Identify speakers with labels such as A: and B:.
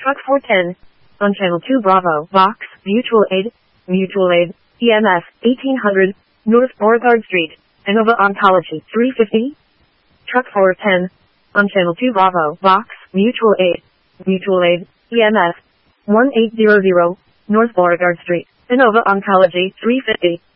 A: Truck 410. On Channel 2 Bravo, Vox, Mutual Aid, EMS, 1800, North Beauregard Street, Innova Oncology, 350. Truck 410. On Channel 2 Bravo, Vox, Mutual Aid, EMS, 1800, North Beauregard Street, Innova Oncology, 350.